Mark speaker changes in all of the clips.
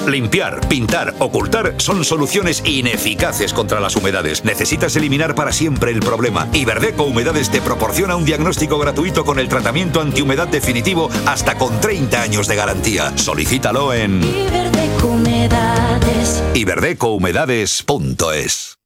Speaker 1: Limpiar, pintar, ocultar son soluciones ineficaces contra las humedades. Necesitas eliminar para siempre el problema. Iberdeco Humedades te proporciona un diagnóstico gratuito con el tratamiento antihumedad definitivo hasta con 30 años de garantía. Solicítalo en
Speaker 2: Iberdeco Humedades.
Speaker 1: iberdecohumedades.es.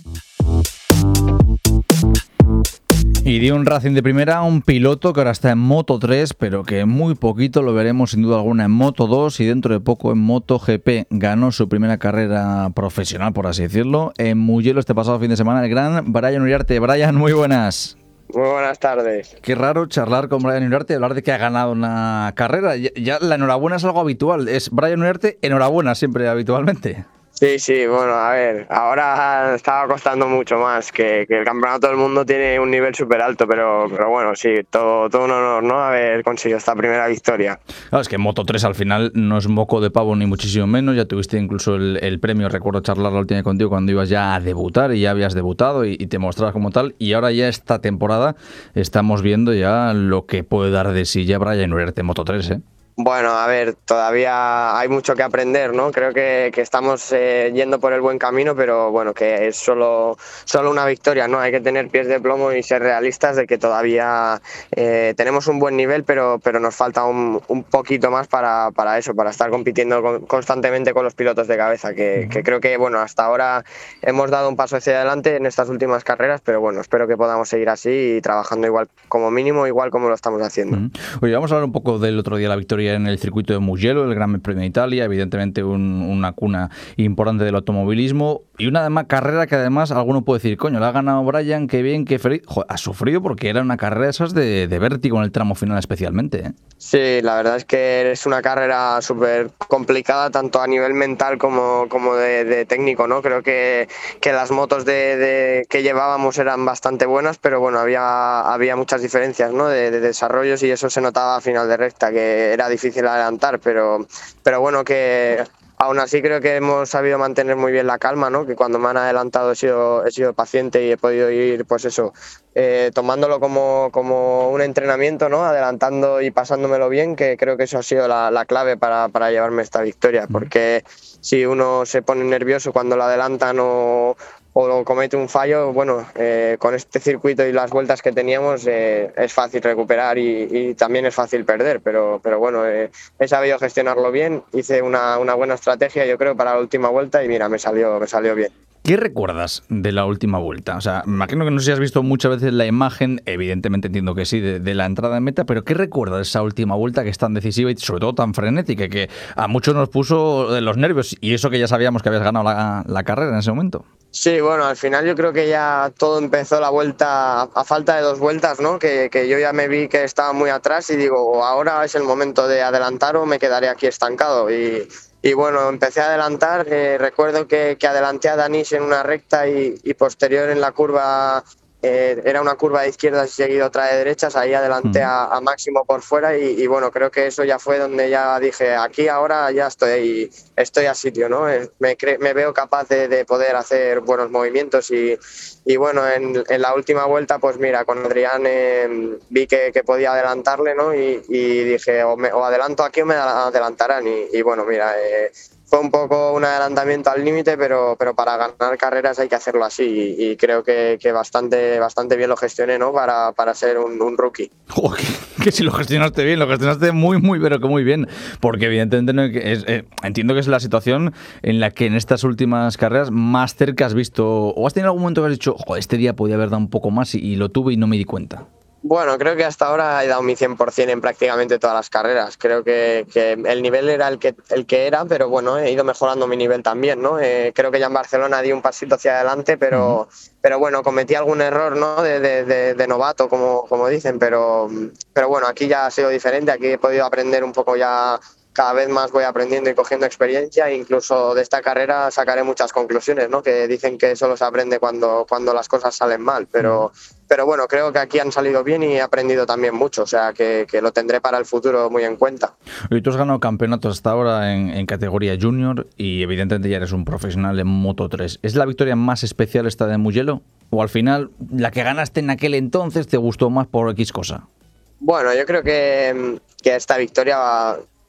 Speaker 3: Y de un Racing de primera, un piloto que ahora está en Moto 3, pero que muy poquito lo veremos sin duda alguna en Moto 2 y dentro de poco en Moto GP. Ganó su primera carrera profesional, por así decirlo, en Mugello este pasado fin de semana, el gran Brian Uriarte. Brian, muy buenas.
Speaker 4: Muy buenas tardes.
Speaker 3: Qué raro charlar con Brian Uriarte y hablar de que ha ganado una carrera. Ya la enhorabuena es algo habitual. Es Brian Uriarte, enhorabuena siempre habitualmente.
Speaker 4: Sí, bueno, a ver, ahora estaba costando mucho más, que el campeonato del mundo tiene un nivel súper alto, pero bueno, sí, todo un honor, ¿no?, haber conseguido esta primera victoria.
Speaker 3: Claro, es que Moto 3 al final no es moco de pavo ni muchísimo menos, ya tuviste incluso el premio, recuerdo charlar la última vez contigo cuando ibas ya a debutar y ya habías debutado y te mostrabas como tal, y ahora ya esta temporada estamos viendo ya lo que puede dar de sí ya Brian Uriarte en Moto 3, ¿eh?
Speaker 4: Bueno, a ver, todavía hay mucho que aprender, ¿no? Creo que estamos yendo por el buen camino, pero bueno, que es solo una victoria, ¿no? Hay que tener pies de plomo y ser realistas de que todavía tenemos un buen nivel, pero nos falta un poquito más para eso, para estar compitiendo constantemente con los pilotos de cabeza, que creo que, bueno, hasta ahora hemos dado un paso hacia adelante en estas últimas carreras, pero bueno, espero que podamos seguir así y trabajando igual, como mínimo, igual como lo estamos haciendo.
Speaker 3: Oye, vamos a hablar un poco del otro día, la victoria en el circuito de Mugello, el Gran Premio de Italia, evidentemente una cuna importante del automovilismo y una carrera que además alguno puede decir, coño, la ha ganado Brian, qué bien, qué feliz. Joder, ha sufrido porque era una carrera de esas de vértigo en el tramo final especialmente, ¿eh?
Speaker 4: Sí, la verdad es que es una carrera súper complicada tanto a nivel mental como de técnico, ¿no? Creo que las motos que llevábamos eran bastante buenas, pero bueno, había muchas diferencias, ¿no?, de desarrollos, y eso se notaba a final de recta, que era difícil adelantar, pero bueno, que aún así creo que hemos sabido mantener muy bien la calma, ¿no? Que cuando me han adelantado he sido paciente y he podido ir, pues eso, tomándolo como un entrenamiento, ¿no? Adelantando y pasándomelo bien, que creo que eso ha sido la clave para llevarme esta victoria, porque si uno se pone nervioso cuando lo adelantan o comete un fallo, bueno, con este circuito y las vueltas que teníamos es fácil recuperar y también es fácil perder, pero bueno, he sabido gestionarlo bien, hice una buena estrategia, yo creo, para la última vuelta y mira, me salió bien.
Speaker 3: ¿Qué recuerdas de la última vuelta? O sea, me imagino que no sé si has visto muchas veces la imagen, evidentemente entiendo que sí, de la entrada en meta, pero ¿qué recuerdas de esa última vuelta que es tan decisiva y sobre todo tan frenética, que a muchos nos puso de los nervios, y eso que ya sabíamos que habías ganado la carrera en ese momento?
Speaker 4: Sí, bueno, al final yo creo que ya todo empezó la vuelta a falta de 2 vueltas, ¿no? Que yo ya me vi que estaba muy atrás y digo, ahora es el momento de adelantar o me quedaré aquí estancado. Y bueno, empecé a adelantar, recuerdo que adelanté a Danis en una recta y posterior en la curva, era una curva de izquierdas y seguido otra de derechas, ahí adelanté a Máximo por fuera y bueno, creo que eso ya fue donde ya dije, aquí ahora ya estoy a sitio, ¿no? Me veo capaz de poder hacer buenos movimientos y bueno, en la última vuelta, pues mira, con Adrián vi que podía adelantarle, ¿no? Y dije, o adelanto aquí o me adelantarán y bueno, mira, fue un poco un adelantamiento al límite, pero para ganar carreras hay que hacerlo así y creo que bastante bien lo gestioné, ¿no? Para ser un rookie.
Speaker 3: Joder, que si lo gestionaste bien, lo gestionaste muy, pero que muy bien, porque evidentemente entiendo que es la situación en la que en estas últimas carreras más cerca has visto, o has tenido algún momento que has dicho, joder, este día podía haber dado un poco más y lo tuve y no me di cuenta.
Speaker 4: Bueno, creo que hasta ahora he dado mi 100% en prácticamente todas las carreras. Creo que el nivel era el que era, pero bueno, he ido mejorando mi nivel también, ¿no? Creo que ya en Barcelona di un pasito hacia adelante, pero bueno, cometí algún error, ¿no? De novato, como dicen, pero bueno, aquí ya ha sido diferente, aquí he podido aprender un poco ya. Cada vez más voy aprendiendo y cogiendo experiencia e incluso de esta carrera sacaré muchas conclusiones, ¿no? Que dicen que solo se aprende cuando las cosas salen mal, pero bueno, creo que aquí han salido bien y he aprendido también mucho, o sea que lo tendré para el futuro muy en cuenta.
Speaker 3: Y tú has ganado campeonatos hasta ahora en categoría junior y evidentemente ya eres un profesional en Moto 3. ¿Es la victoria más especial esta de Mugello? ¿O al final la que ganaste en aquel entonces te gustó más por X cosa?
Speaker 4: Bueno, yo creo que esta victoria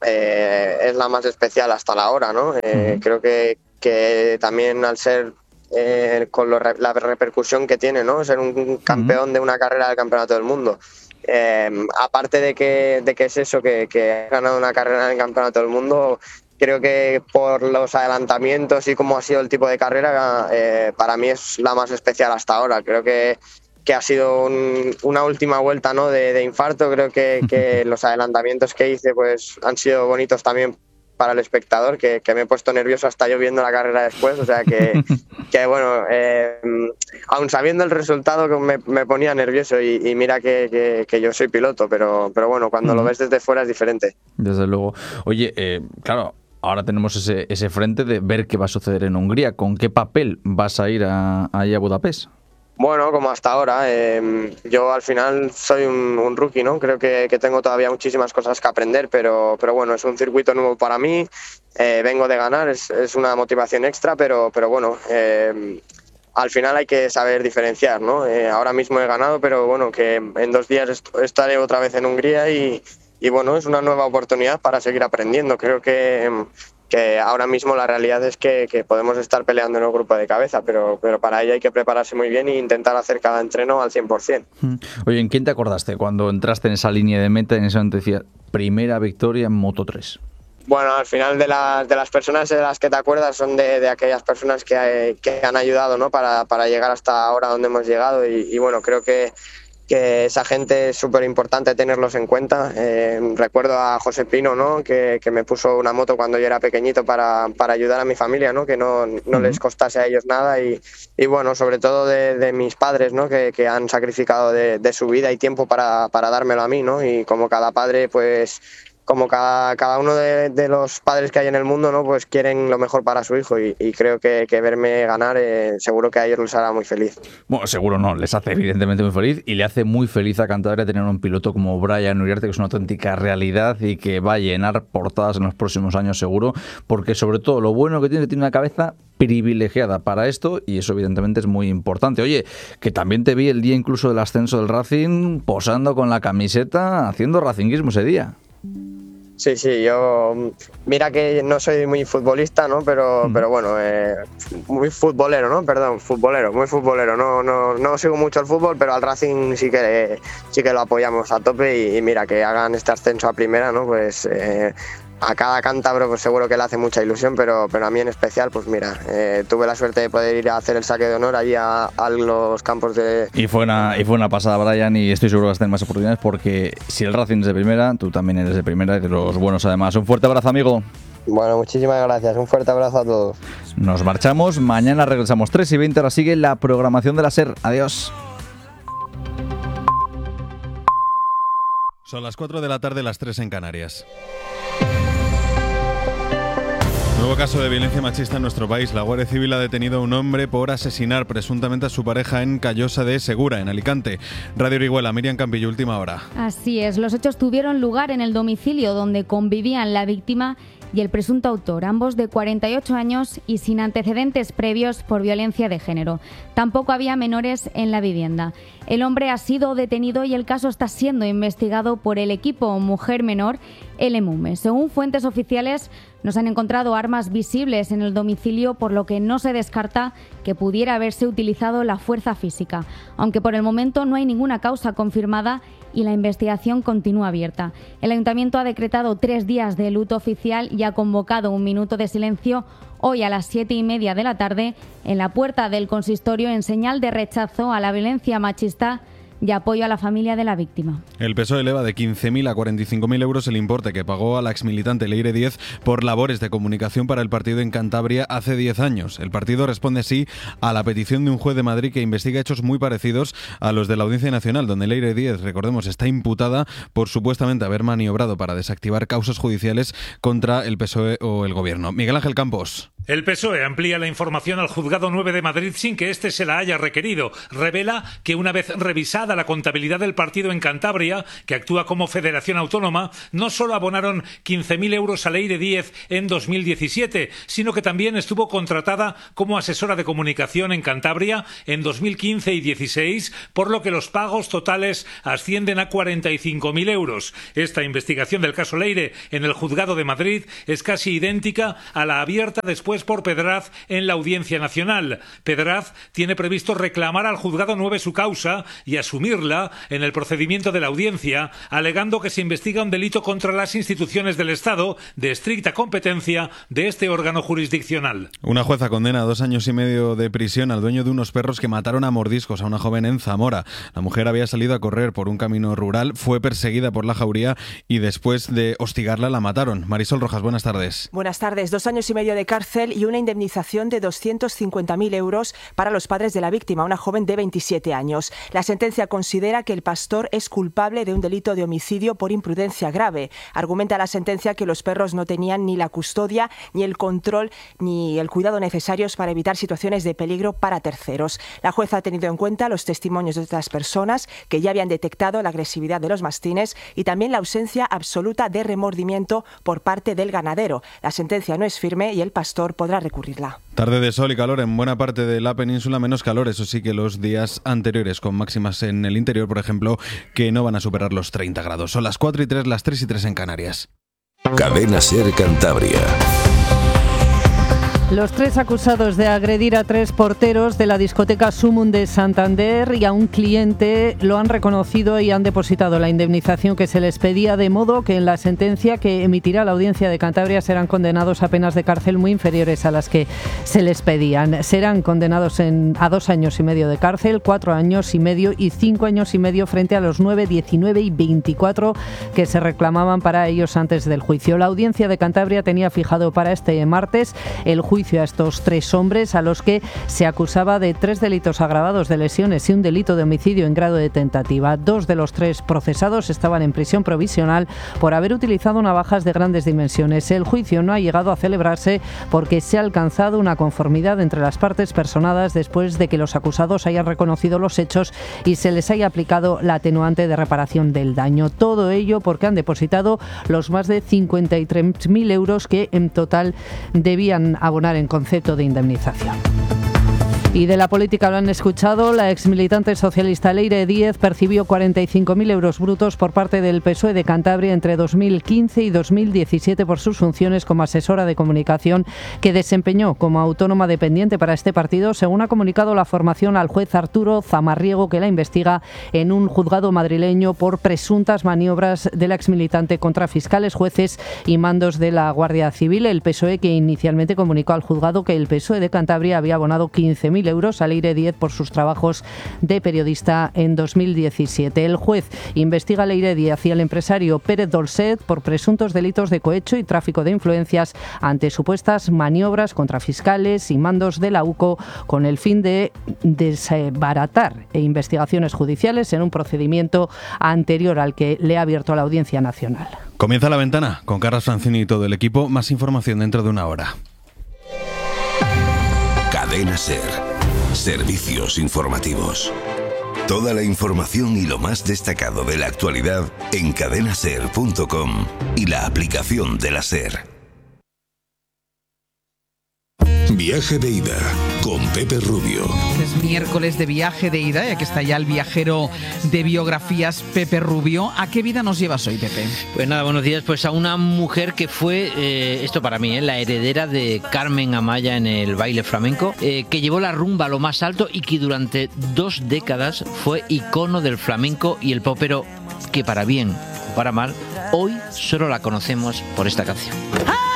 Speaker 4: es la más especial hasta la hora, ¿no? Creo que también al ser con la repercusión que tiene, ¿no? Ser un campeón de una carrera del Campeonato del Mundo. Aparte de que es eso, que ha ganado una carrera en el Campeonato del Mundo, creo que por los adelantamientos y cómo ha sido el tipo de carrera, para mí es la más especial hasta ahora. Creo que ha sido una última vuelta, ¿no? de infarto. Creo que los adelantamientos que hice pues han sido bonitos también para el espectador, que me he puesto nervioso hasta yo viendo la carrera después, o sea que bueno, aun sabiendo el resultado me ponía nervioso y mira que yo soy piloto, pero bueno, cuando lo ves desde fuera es diferente.
Speaker 3: Desde luego. Oye, claro, ahora tenemos ese frente de ver qué va a suceder en Hungría. ¿Con qué papel vas a ir ahí a Budapest?
Speaker 4: Bueno, como hasta ahora, yo al final soy un rookie, ¿no? Creo que tengo todavía muchísimas cosas que aprender, pero bueno, es un circuito nuevo para mí, vengo de ganar, es una motivación extra, pero bueno, al final hay que saber diferenciar, ¿no? Ahora mismo he ganado, pero bueno, que en 2 días estaré otra vez en Hungría y bueno, es una nueva oportunidad para seguir aprendiendo. Creo que ahora mismo la realidad es que podemos estar peleando en el grupo de cabeza, pero para ello hay que prepararse muy bien e intentar hacer cada entreno al 100%.
Speaker 3: Oye, ¿en quién te acordaste cuando entraste en esa línea de meta, en esa decía, primera victoria en Moto3?
Speaker 4: Bueno, al final de las personas de las que te acuerdas son de aquellas personas que han ayudado, ¿no? para llegar hasta ahora donde hemos llegado y bueno, creo que esa gente es súper importante tenerlos en cuenta. Recuerdo a José Pino, ¿no? que me puso una moto cuando yo era pequeñito para ayudar a mi familia, ¿no? Que no les costase a ellos nada y bueno, sobre todo de mis padres, ¿no? que han sacrificado de su vida y tiempo para dármelo a mí, ¿no? Y como cada padre, pues como cada uno de los padres que hay en el mundo, ¿no? Pues quieren lo mejor para su hijo y creo que verme ganar seguro que a ellos les hará muy feliz.
Speaker 3: Bueno, seguro no, les hace evidentemente muy feliz y le hace muy feliz a Cantabria tener un piloto como Brian Uriarte, que es una auténtica realidad y que va a llenar portadas en los próximos años seguro, porque sobre todo lo bueno que tiene una cabeza privilegiada para esto y eso evidentemente es muy importante. Oye, que también te vi el día incluso del ascenso del Racing posando con la camiseta, haciendo racinguismo ese día.
Speaker 4: Sí, yo mira que no soy muy futbolista, ¿no? Pero bueno, muy futbolero, ¿no? Perdón, muy futbolero. No sigo mucho el fútbol, pero al Racing sí que lo apoyamos a tope y mira que hagan este ascenso a primera, ¿no? Pues a cada cántabro pues seguro que le hace mucha ilusión, pero a mí en especial, pues mira, tuve la suerte de poder ir a hacer el saque de honor allí a los campos de...
Speaker 3: Y fue una pasada, Brian, y estoy seguro que vas a tener más oportunidades porque si el Racing es de primera, tú también eres de primera y de los buenos además. Un fuerte abrazo, amigo.
Speaker 4: Bueno, muchísimas gracias, un fuerte abrazo a todos.
Speaker 3: Nos marchamos, mañana regresamos 3:20, ahora sigue la programación de la SER. Adiós.
Speaker 5: Son las 4 de la tarde, las 3 en Canarias. Nuevo caso de violencia machista en nuestro país. La Guardia Civil ha detenido a un hombre por asesinar presuntamente a su pareja en Callosa de Segura, en Alicante. Radio Orihuela, Miriam Campillo, última hora.
Speaker 6: Así es, los hechos tuvieron lugar en el domicilio donde convivían la víctima y el presunto autor, ambos de 48 años y sin antecedentes previos por violencia de género. Tampoco había menores en la vivienda. El hombre ha sido detenido y el caso está siendo investigado por el equipo Mujer Menor LMUME. Según fuentes oficiales, no se han encontrado armas visibles en el domicilio, por lo que no se descarta que pudiera haberse utilizado la fuerza física, aunque por el momento no hay ninguna causa confirmada y la investigación continúa abierta. El Ayuntamiento ha decretado 3 días de luto oficial y ha convocado un minuto de silencio hoy a las 7:30 de la tarde en la puerta del consistorio en señal de rechazo a la violencia machista y apoyo a la familia de la víctima.
Speaker 5: El PSOE eleva de 15.000 a 45.000 euros el importe que pagó a la exmilitante Leire Díez por labores de comunicación para el partido en Cantabria hace 10 años. El partido responde así a la petición de un juez de Madrid que investiga hechos muy parecidos a los de la Audiencia Nacional, donde Leire Díez, recordemos, está imputada por supuestamente haber maniobrado para desactivar causas judiciales contra el PSOE o el Gobierno. Miguel Ángel Campos.
Speaker 7: El PSOE amplía la información al Juzgado 9 de Madrid sin que éste se la haya requerido. Revela que una vez revisada la contabilidad del partido en Cantabria, que actúa como federación autónoma, no solo abonaron 15.000 euros a Leire Díez en 2017, sino que también estuvo contratada como asesora de comunicación en Cantabria en 2015 y 16, por lo que los pagos totales ascienden a 45.000 euros. Esta investigación del caso Leire en el Juzgado de Madrid es casi idéntica a la abierta después por Pedraz en la Audiencia Nacional. Pedraz tiene previsto reclamar al Juzgado 9 su causa y asumirla en el procedimiento de la audiencia, alegando que se investiga un delito contra las instituciones del Estado de estricta competencia de este órgano jurisdiccional.
Speaker 5: Una jueza condena a 2 años y medio de prisión al dueño de unos perros que mataron a mordiscos a una joven en Zamora. La mujer había salido a correr por un camino rural, fue perseguida por la jauría y después de hostigarla la mataron. Marisol Rojas, buenas tardes.
Speaker 8: Buenas tardes. 2 años y medio de cárcel y una indemnización de 250.000 euros para los padres de la víctima, una joven de 27 años. La sentencia considera que el pastor es culpable de un delito de homicidio por imprudencia grave. Argumenta la sentencia que los perros no tenían ni la custodia, ni el control, ni el cuidado necesarios para evitar situaciones de peligro para terceros. La jueza ha tenido en cuenta los testimonios de otras personas que ya habían detectado la agresividad de los mastines y también la ausencia absoluta de remordimiento por parte del ganadero. La sentencia no es firme y el pastor podrá recurrirla.
Speaker 5: Tarde de sol y calor en buena parte de la península, menos calor, eso sí, que los días anteriores, con máximas en el interior, por ejemplo, que no van a superar los 30 grados. Son las 4:03, las 3:03 en Canarias.
Speaker 9: Cadena SER Cantabria.
Speaker 10: Los 3 acusados de agredir a 3 porteros de la discoteca Sumum de Santander y a un cliente lo han reconocido y han depositado la indemnización que se les pedía, de modo que en la sentencia que emitirá la Audiencia de Cantabria serán condenados a penas de cárcel muy inferiores a las que se les pedían. Serán condenados a 2 años y medio de cárcel, 4 años y medio y 5 años y medio frente a los 9, 19 y 24 que se reclamaban para ellos antes del juicio. La Audiencia de Cantabria tenía fijado para este martes el juicio a estos 3 hombres a los que se acusaba de 3 delitos agravados de lesiones y un delito de homicidio en grado de tentativa. 2 de los 3 procesados estaban en prisión provisional por haber utilizado navajas de grandes dimensiones. El juicio no ha llegado a celebrarse porque se ha alcanzado una conformidad entre las partes personadas después de que los acusados hayan reconocido los hechos y se les haya aplicado la atenuante de reparación del daño. Todo ello porque han depositado los más de 53.000 euros que en total debían abonar en concepto de indemnización. Y de la política lo han escuchado. La exmilitante socialista Leire Díez percibió 45.000 euros brutos por parte del PSOE de Cantabria entre 2015 y 2017 por sus funciones como asesora de comunicación que desempeñó como autónoma dependiente para este partido, según ha comunicado la formación al juez Arturo Zamarriego, que la investiga en un juzgado madrileño por presuntas maniobras de la exmilitante contra fiscales, jueces y mandos de la Guardia Civil. El PSOE, que inicialmente comunicó al juzgado que el PSOE de Cantabria había abonado 15.000 euros a Leire Díez por sus trabajos de periodista en 2017. El juez investiga a Leire Díez y al empresario Pérez Dolcet por presuntos delitos de cohecho y tráfico de influencias ante supuestas maniobras contra fiscales y mandos de la UCO con el fin de desbaratar investigaciones judiciales en un procedimiento anterior al que le ha abierto la Audiencia Nacional.
Speaker 5: Comienza La Ventana con Carlos Francini y todo el equipo. Más información dentro de una hora.
Speaker 9: Cadena SER. Servicios informativos. Toda la información y lo más destacado de la actualidad en cadenaser.com y la aplicación de la SER. Viaje de ida con Pepe Rubio.
Speaker 11: Es miércoles de viaje de ida y aquí está ya el viajero de biografías, Pepe Rubio. ¿A qué vida nos llevas hoy, Pepe?
Speaker 12: Pues nada, buenos días. Pues a una mujer que fue, esto para mí, la heredera de Carmen Amaya en el baile flamenco, que llevó la rumba a lo más alto y que durante 2 décadas fue icono del flamenco y el pop, pero que para bien o para mal, hoy solo la conocemos por esta canción. ¡Ah!